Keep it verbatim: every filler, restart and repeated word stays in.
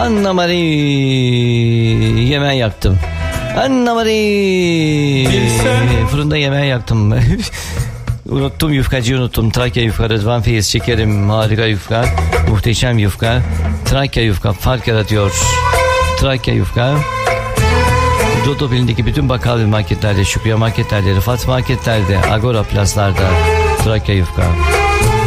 Anna Marie, yemeği yaktım. Anna Marie, fırında yemeği yaktım. Unuttum, yufkacıyı unuttum. Trakya yufka, Rıdvan Feyiz Çekerim, harika yufka, muhteşem yufka. Trakya yufka fark yaratıyor. Trakya yufka. Dodo Pilindeki bütün bakkal marketlerde, Şükriye marketlerde, Rıfat marketlerde, Agora Plus'larda Trakya yufka.